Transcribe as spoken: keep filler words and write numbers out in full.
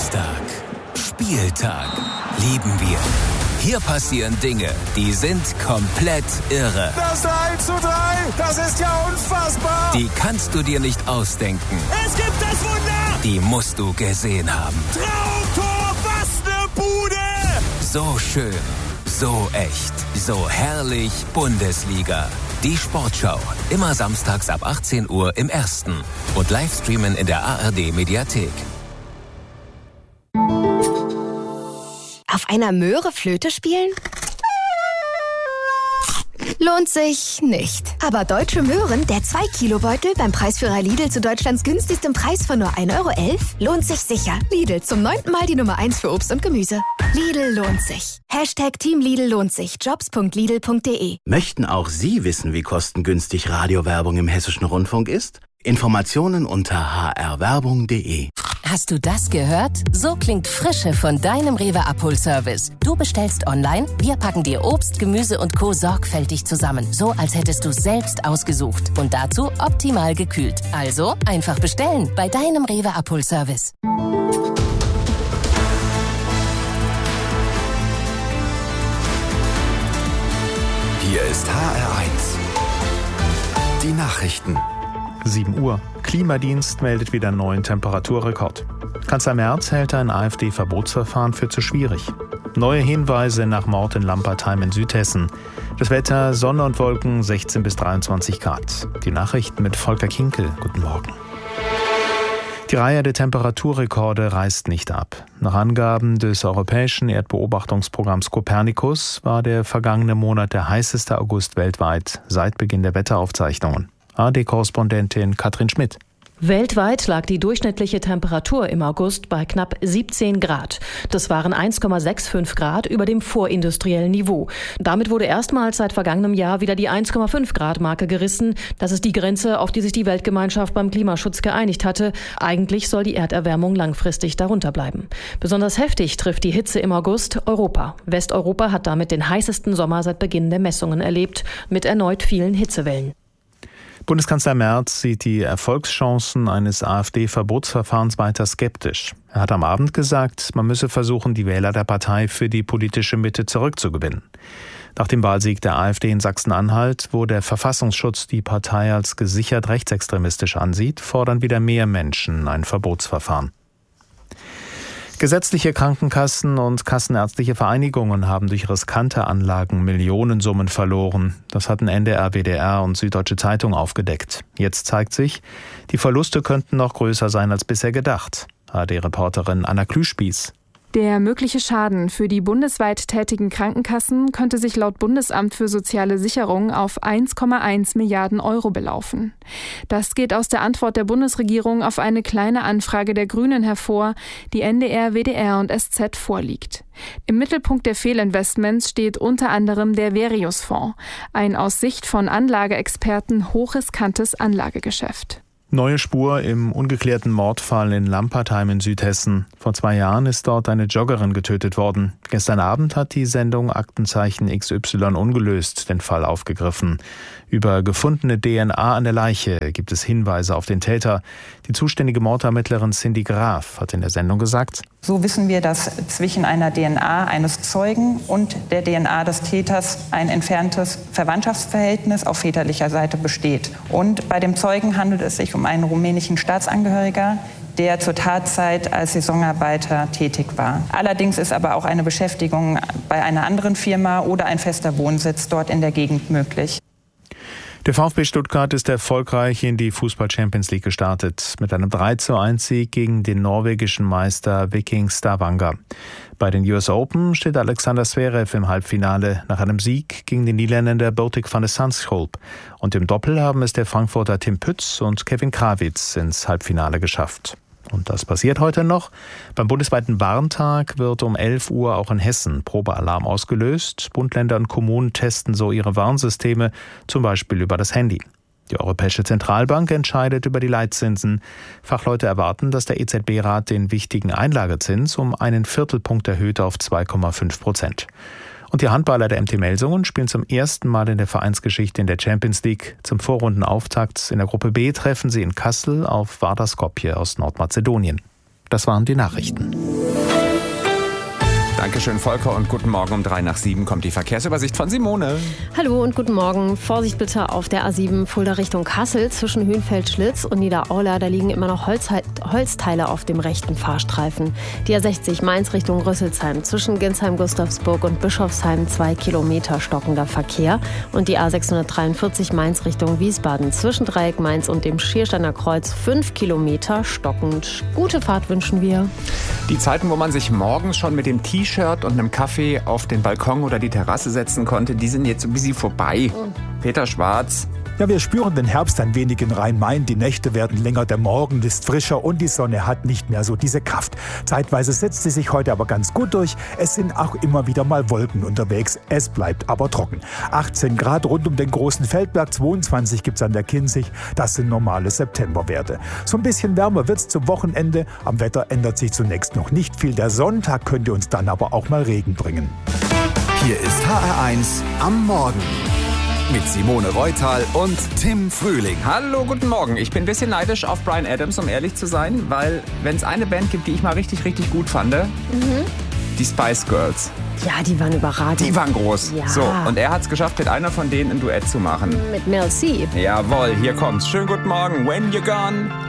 Samstag. Spieltag. Lieben wir. Hier passieren Dinge, die sind komplett irre. Das drei zu drei, das ist ja unfassbar. Die kannst du dir nicht ausdenken. Es gibt das Wunder. Die musst du gesehen haben. Traumtor, was eine Bude. So schön, so echt, so herrlich Bundesliga. Die Sportschau, immer samstags ab achtzehn Uhr im Ersten und Livestreamen in der A R D-Mediathek. Auf einer Möhre Flöte spielen? Lohnt sich nicht. Aber Deutsche Möhren, der zwei Kilo Beutel beim Preisführer Lidl zu Deutschlands günstigstem Preis von nur ein Euro elf, lohnt sich sicher. Lidl, zum neunten Mal die Nummer eins für Obst und Gemüse. Lidl lohnt sich. Hashtag Team Lidl lohnt sich. Jobs punkt lidl punkt de. Möchten auch Sie wissen, wie kostengünstig Radiowerbung im Hessischen Rundfunk ist? Informationen unter h r werbung punkt de. Hast du das gehört? So klingt Frische von deinem Rewe Abholservice. Du bestellst online, wir packen dir Obst, Gemüse und Co. sorgfältig zusammen. So, als hättest du selbst ausgesucht. Und dazu optimal gekühlt. Also einfach bestellen bei deinem Rewe Abholservice. Hier ist H R eins. Die Nachrichten. sieben Uhr. Klimadienst meldet wieder neuen Temperaturrekord. Kanzler Merz hält ein AfD-Verbotsverfahren für zu schwierig. Neue Hinweise nach Mord in Lampertheim in Südhessen. Das Wetter, Sonne und Wolken, sechzehn bis dreiundzwanzig Grad. Die Nachrichten mit Volker Kinkel. Guten Morgen. Die Reihe der Temperaturrekorde reißt nicht ab. Nach Angaben des europäischen Erdbeobachtungsprogramms Copernicus war der vergangene Monat der heißeste August weltweit seit Beginn der Wetteraufzeichnungen. A R D-Korrespondentin Katrin Schmidt. Weltweit lag die durchschnittliche Temperatur im August bei knapp siebzehn Grad. Das waren eins Komma fünfundsechzig Grad über dem vorindustriellen Niveau. Damit wurde erstmals seit vergangenem Jahr wieder die eins Komma fünf Grad Marke gerissen. Das ist die Grenze, auf die sich die Weltgemeinschaft beim Klimaschutz geeinigt hatte. Eigentlich soll die Erderwärmung langfristig darunter bleiben. Besonders heftig trifft die Hitze im August Europa. Westeuropa hat damit den heißesten Sommer seit Beginn der Messungen erlebt, mit erneut vielen Hitzewellen. Bundeskanzler Merz sieht die Erfolgschancen eines AfD-Verbotsverfahrens weiter skeptisch. Er hat am Abend gesagt, man müsse versuchen, die Wähler der Partei für die politische Mitte zurückzugewinnen. Nach dem Wahlsieg der AfD in Sachsen-Anhalt, wo der Verfassungsschutz die Partei als gesichert rechtsextremistisch ansieht, fordern wieder mehr Menschen ein Verbotsverfahren. Gesetzliche Krankenkassen und kassenärztliche Vereinigungen haben durch riskante Anlagen Millionensummen verloren. Das hatten N D R, W D R und Süddeutsche Zeitung aufgedeckt. Jetzt zeigt sich, die Verluste könnten noch größer sein als bisher gedacht. A R D-Reporterin Anna Klüspieß. Der mögliche Schaden für die bundesweit tätigen Krankenkassen könnte sich laut Bundesamt für soziale Sicherung auf eins Komma eins Milliarden Euro belaufen. Das geht aus der Antwort der Bundesregierung auf eine kleine Anfrage der Grünen hervor, die N D R, W D R und S Z vorliegt. Im Mittelpunkt der Fehlinvestments steht unter anderem der Verius-Fonds, ein aus Sicht von Anlageexperten hochriskantes Anlagegeschäft. Neue Spur im ungeklärten Mordfall in Lampertheim in Südhessen. Vor zwei Jahren ist dort eine Joggerin getötet worden. Gestern Abend hat die Sendung Aktenzeichen X Y ungelöst den Fall aufgegriffen. Über gefundene D N A an der Leiche gibt es Hinweise auf den Täter. Die zuständige Mordermittlerin Cindy Graf hat in der Sendung gesagt: So wissen wir, dass zwischen einer D N A eines Zeugen und der D N A des Täters ein entferntes Verwandtschaftsverhältnis auf väterlicher Seite besteht. Und bei dem Zeugen handelt es sich um einen rumänischen Staatsangehöriger, der zur Tatzeit als Saisonarbeiter tätig war. Allerdings ist aber auch eine Beschäftigung bei einer anderen Firma oder ein fester Wohnsitz dort in der Gegend möglich. Der VfB Stuttgart ist erfolgreich in die Fußball-Champions League gestartet, mit einem drei zu eins Sieg gegen den norwegischen Meister Viking Stavanger. Bei den U S Open steht Alexander Zverev im Halbfinale nach einem Sieg gegen den Niederländer Botic van de Zandschulp. Und im Doppel haben es der Frankfurter Tim Pütz und Kevin Krawitz ins Halbfinale geschafft. Und das passiert heute noch. Beim bundesweiten Warntag wird um elf Uhr auch in Hessen Probealarm ausgelöst. Bund, Länder und Kommunen testen so ihre Warnsysteme, zum Beispiel über das Handy. Die Europäische Zentralbank entscheidet über die Leitzinsen. Fachleute erwarten, dass der E Z B-Rat den wichtigen Einlagezins um einen Viertelpunkt erhöht auf zwei Komma fünf Prozent. Und die Handballer der M T Melsungen spielen zum ersten Mal in der Vereinsgeschichte in der Champions League. Zum Vorrundenauftakt in der Gruppe B treffen sie in Kassel auf Vardar Skopje aus Nordmazedonien. Das waren die Nachrichten. Dankeschön, Volker, und guten Morgen. Um drei nach sieben kommt die Verkehrsübersicht von Simone. Hallo und guten Morgen. Vorsicht bitte auf der A sieben Fulda Richtung Kassel zwischen Hünfeld-Schlitz und Niederaula. Da liegen immer noch Holz, Holzteile auf dem rechten Fahrstreifen. Die A sechzig Mainz Richtung Rüsselsheim zwischen Ginsheim-Gustavsburg und Bischofsheim zwei Kilometer stockender Verkehr. Und die A sechshundertdreiundvierzig Mainz Richtung Wiesbaden zwischen Dreieck Mainz und dem Schiersteiner Kreuz fünf Kilometer stockend. Gute Fahrt wünschen wir. Die Zeiten, wo man sich morgens schon mit dem T-Shirt und einem Kaffee auf den Balkon oder die Terrasse setzen konnte, die sind jetzt ein bisschen vorbei. Mhm. Peter Schwarz. Ja, wir spüren den Herbst ein wenig in Rhein-Main. Die Nächte werden länger, der Morgen ist frischer und die Sonne hat nicht mehr so diese Kraft. Zeitweise setzt sie sich heute aber ganz gut durch. Es sind auch immer wieder mal Wolken unterwegs. Es bleibt aber trocken. achtzehn Grad rund um den großen Feldberg, zweiundzwanzig gibt's an der Kinzig. Das sind normale Septemberwerte. So ein bisschen wärmer wird's zum Wochenende. Am Wetter ändert sich zunächst noch nicht viel. Der Sonntag könnte uns dann aber auch mal Regen bringen. Hier ist H R eins am Morgen. Mit Simone Reutal und Tim Frühling. Hallo, guten Morgen. Ich bin ein bisschen neidisch auf Bryan Adams, um ehrlich zu sein, weil wenn es eine Band gibt, die ich mal richtig, richtig gut fand, mhm. die Spice Girls. Ja, die waren überragend. Die waren groß. Ja. So, und er hat es geschafft, mit einer von denen ein Duett zu machen. Mit Mel C. Jawohl, hier kommt's. Schönen guten Morgen. When You're Gone.